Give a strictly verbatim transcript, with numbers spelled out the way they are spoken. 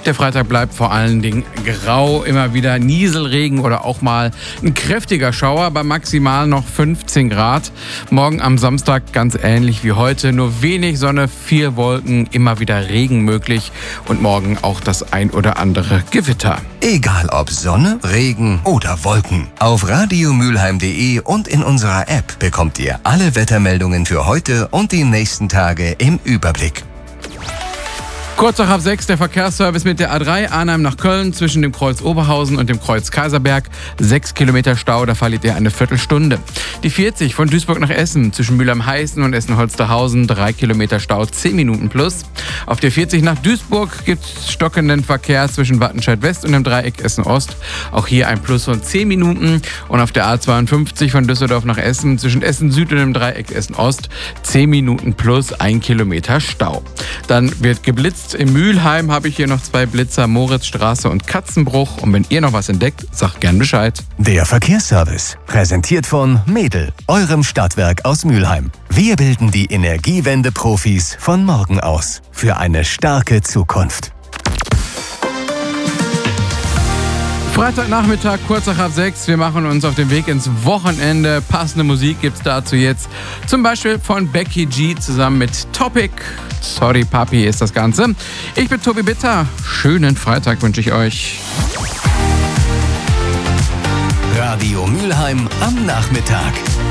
Der Freitag bleibt vor allen Dingen grau, immer wieder Nieselregen oder auch mal ein kräftiger Schauer bei maximal noch fünfzehn Grad. Morgen am Samstag ganz ähnlich wie heute, nur wenig Sonne, viel Wolken, immer wieder Regen möglich und morgen auch das ein oder andere Gewitter. Egal ob Sonne, Regen oder Wolken. Auf radiomülheim punkt de und in unserer App bekommt ihr alle Wettermeldungen für heute und die nächsten Tage im Überblick. Kurz nach halb sechs der Verkehrsservice mit der A drei Arnhem nach Köln zwischen dem Kreuz Oberhausen und dem Kreuz Kaiserberg. Sechs Kilometer Stau, da verliert ihr eine Viertelstunde. Die vierzig von Duisburg nach Essen zwischen Mülheim-Heißen und Essen-Holsterhausen. Drei Kilometer Stau, zehn Minuten plus. Auf der vierzig nach Duisburg gibt es stockenden Verkehr zwischen Wattenscheid West und dem Dreieck Essen-Ost. Auch hier ein Plus von zehn Minuten. Und auf der A zweiundfünfzig von Düsseldorf nach Essen zwischen Essen-Süd und dem Dreieck Essen-Ost. zehn Minuten plus ein Kilometer Stau. Dann wird geblitzt. In Mülheim habe ich hier noch zwei Blitzer, Moritzstraße und Katzenbruch. Und wenn ihr noch was entdeckt, sagt gern Bescheid. Der Verkehrsservice, präsentiert von Medel, eurem Stadtwerk aus Mülheim. Wir bilden die Energiewende-Profis von morgen aus. Für eine starke Zukunft. Freitagnachmittag, kurz nach halb sechs. Wir machen uns auf den Weg ins Wochenende. Passende Musik gibt's dazu jetzt. Zum Beispiel von Becky G zusammen mit Topic. Sorry Papi ist das Ganze. Ich bin Tobi Bitter. Schönen Freitag wünsche ich euch. Radio Mülheim am Nachmittag.